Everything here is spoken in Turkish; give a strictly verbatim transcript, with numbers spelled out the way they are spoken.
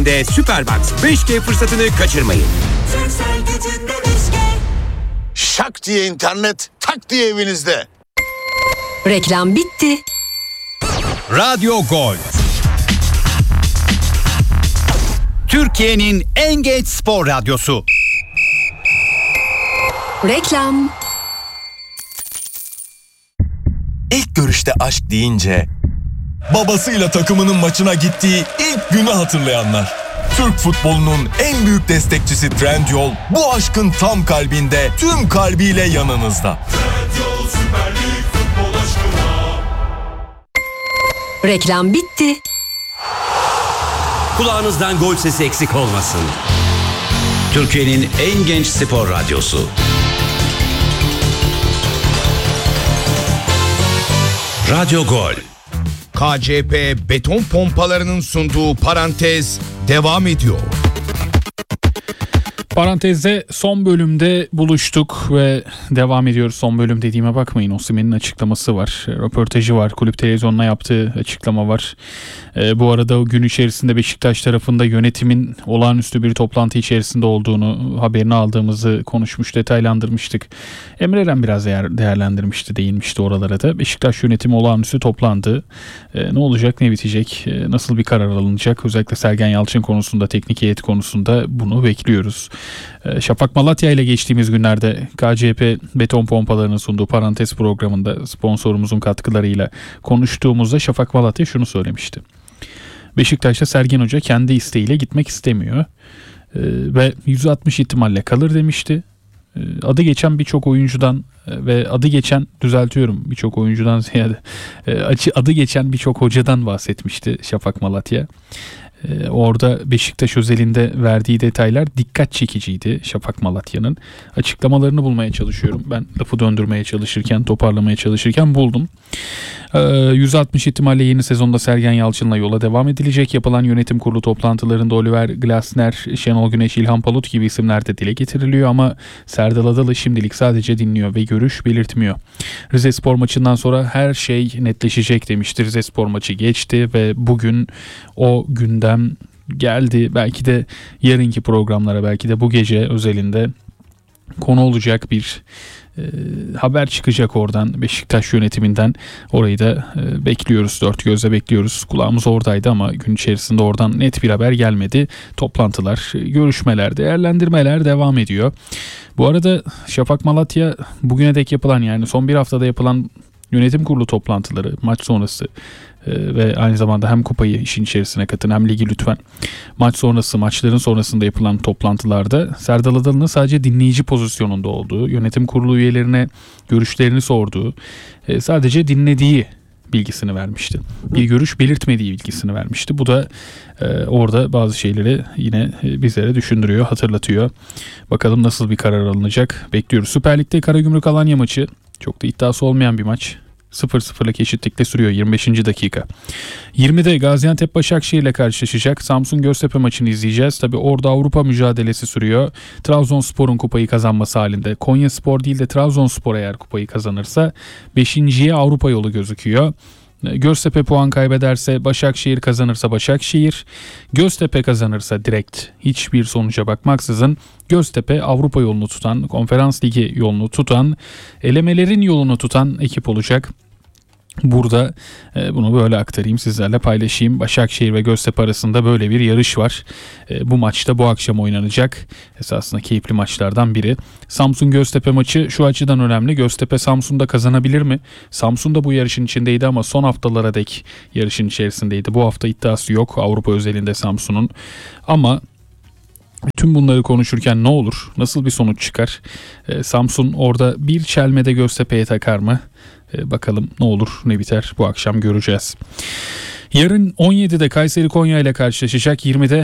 de Superbox beş G fırsatını kaçırmayın. Şak diye internet, tak diye evinizde. Reklam bitti. Radyo Gol. Türkiye'nin en genç spor radyosu. Reklam. İlk görüşte aşk deyince babasıyla takımının maçına gittiği ilk günü hatırlayanlar. Türk futbolunun en büyük destekçisi Trendyol bu aşkın tam kalbinde, tüm kalbiyle yanınızda. Trendyol Süper Lig futbol aşkına. Reklam bitti. Kulağınızdan gol sesi eksik olmasın. Türkiye'nin en genç spor radyosu. Radyo Gol. K C P beton pompalarının sunduğu parantez devam ediyor. Parantezde son bölümde buluştuk ve devam ediyoruz. Son bölüm dediğime bakmayın. Osimhen'in açıklaması var. Röportajı var. Kulüp televizyonuna yaptığı açıklama var. Ee, bu arada o gün içerisinde Beşiktaş tarafında yönetimin olağanüstü bir toplantı içerisinde olduğunu haberini aldığımızı konuşmuş, detaylandırmıştık. Emre Eren biraz değer, değerlendirmişti, değinmişti oralara da. Beşiktaş yönetimi olağanüstü toplandı. Ee, ne olacak, ne bitecek, ee, nasıl bir karar alınacak? Özellikle Sergen Yalçın konusunda, teknik heyet konusunda bunu bekliyoruz. Şafak Malatya ile geçtiğimiz günlerde K C P beton pompalarının sunduğu parantez programında sponsorumuzun katkılarıyla konuştuğumuzda Şafak Malatya şunu söylemişti. Beşiktaş'ta Sergen Hoca kendi isteğiyle gitmek istemiyor ee, ve yüzde altmış ihtimalle kalır demişti. Ee, adı geçen birçok oyuncudan ve adı geçen düzeltiyorum birçok oyuncudan ziyade adı geçen birçok hocadan bahsetmişti Şafak Malatya. Ee, orada Beşiktaş özelinde verdiği detaylar dikkat çekiciydi Şafak Malatya'nın. Açıklamalarını bulmaya çalışıyorum. Ben lafı döndürmeye çalışırken, toparlamaya çalışırken buldum. Ee, yüzde altmış ihtimalle yeni sezonda Sergen Yalçın'la yola devam edilecek. Yapılan yönetim kurulu toplantılarında Oliver Glasner, Şenol Güneş, İlhan Palut gibi isimler de dile getiriliyor ama Serdal Adalı şimdilik sadece dinliyor ve görüş belirtmiyor. Rizespor maçından sonra her şey netleşecek demiştir. Rizespor maçı geçti ve bugün o gündem geldi. Belki de yarınki programlara, belki de bu gece özelinde konu olacak bir e, haber çıkacak oradan, Beşiktaş yönetiminden. Orayı da e, bekliyoruz, dört gözle bekliyoruz. Kulağımız oradaydı ama gün içerisinde oradan net bir haber gelmedi. Toplantılar, görüşmeler, değerlendirmeler devam ediyor. Bu arada Şafak Malatya bugüne dek yapılan, yani son bir haftada yapılan yönetim kurulu toplantıları, maç sonrası e, ve aynı zamanda hem kupayı işin içerisine katın hem ligi lütfen. Maç sonrası, maçların sonrasında yapılan toplantılarda Serdal Adalı'nın sadece dinleyici pozisyonunda olduğu, yönetim kurulu üyelerine görüşlerini sorduğu, e, sadece dinlediği bilgisini vermişti. Bir görüş belirtmediği bilgisini vermişti. Bu da e, orada bazı şeyleri yine e, bizlere düşündürüyor, hatırlatıyor. Bakalım nasıl bir karar alınacak, bekliyoruz. Süper Lig'de Karagümrük Alanya maçı çok da iddiası olmayan bir maç. sıfır sıfırlık eşitlikte sürüyor yirmi beşinci dakika. yirmide Gaziantep Başakşehir ile karşılaşacak. Samsun Göztepe maçını izleyeceğiz. Tabi orada Avrupa mücadelesi sürüyor. Trabzonspor'un kupayı kazanması halinde. Konyaspor değil de Trabzonspor eğer kupayı kazanırsa beşinciye Avrupa yolu gözüküyor. Göztepe puan kaybederse, Başakşehir kazanırsa Başakşehir, Göztepe kazanırsa direkt hiçbir sonuca bakmaksızın Göztepe Avrupa yolunu tutan, Konferans Ligi yolunu tutan, elemelerin yolunu tutan ekip olacak. Burada e, bunu böyle aktarayım, sizlerle paylaşayım. Başakşehir ve Göztepe arasında böyle bir yarış var. E, bu maçta bu akşam oynanacak. Esasında keyifli maçlardan biri. Samsun Göztepe maçı şu açıdan önemli. Göztepe Samsun'da kazanabilir mi? Samsun da bu yarışın içindeydi ama son haftalara dek yarışın içerisindeydi. Bu hafta iddiası yok Avrupa özelinde Samsun'un. Ama tüm bunları konuşurken ne olur? Nasıl bir sonuç çıkar? E, Samsun orada bir çelmede Göztepe'ye takar mı? E, bakalım ne olur ne biter bu akşam göreceğiz. Yarın on yedide Kayseri Konya ile karşılaşacak. yirmide